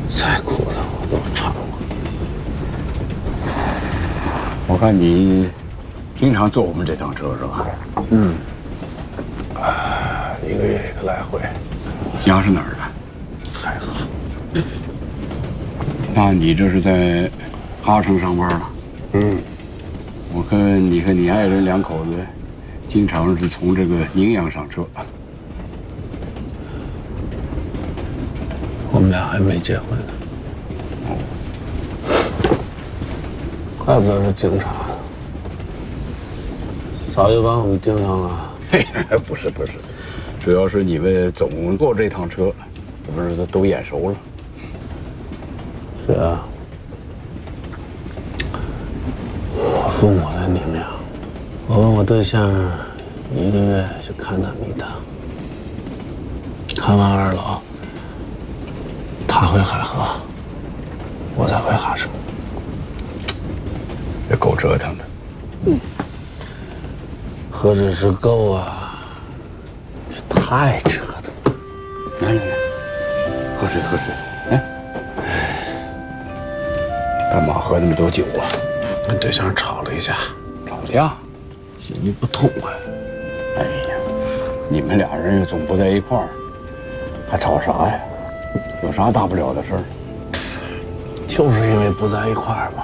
再苦的我都尝过。 我看你经常坐我们这趟车是吧？ 嗯。1个月1个来回。 家是哪儿的？ 还好。 那你这是在哈城上班了？ 嗯。 我看你和你爱人2口子，经常是从这个宁阳上车。 我们俩还没结婚呢。怪不得是警察呢，早就把我们盯上了。 嘿，不是，主要是你们总坐这趟车，这不是都眼熟了？ 是啊。我父母在宁阳，我跟我对象1个月去看他们一趟，看完2老，他回海河，我再回哈城。 这够折腾的。 何止是够啊，是太折腾了。 来，喝水。哎，干嘛喝那么多酒啊？ 跟对象吵了一架。 吵架？ 心里不痛快。 哎呀，你们俩人又总不在一块儿，还吵啥呀？有啥大不了的事儿？ 就是因为不在一块儿嘛，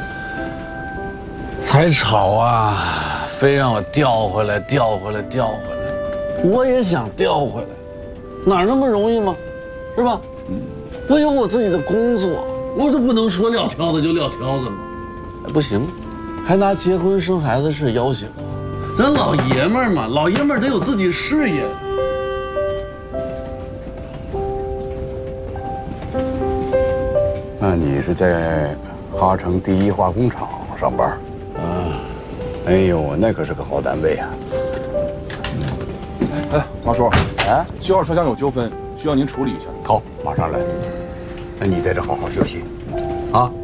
才吵啊！非让我调回来。我也想调回来，哪那么容易吗？是吧？我有我自己的工作，我都不能说撂挑子就撂挑子吗？不行，还拿结婚生孩子的事要挟我。咱老爷们儿嘛，老爷们儿得有自己事业。 那你是在哈城第一化工厂上班？ 啊。 哎呦，那可是个好单位啊！ 哎，马叔，哎，72车厢有纠纷，需要您处理一下。 好，马上来。那你在这好好休息，啊。